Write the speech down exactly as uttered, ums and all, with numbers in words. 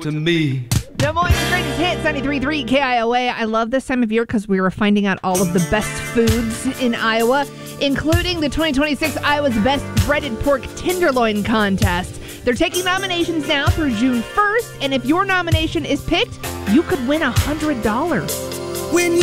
to me. Des Moines' greatest hits, ninety-three point three K I O A. I love this time of year because we were finding out all of the best foods in Iowa, including the twenty twenty-six Iowa's Best Breaded Pork Tenderloin Contest. They're taking nominations now through June first, and if your nomination is picked, you could win one hundred dollars. When